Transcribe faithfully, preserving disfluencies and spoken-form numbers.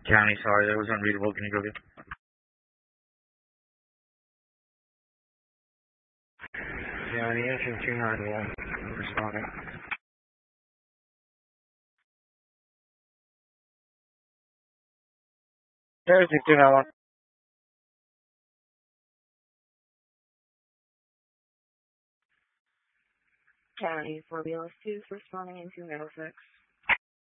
County, sorry, that was unreadable. Can you go get? County, engine two nine one. Responding. Engine two nine one. County for B L S two, responding into Middlesex.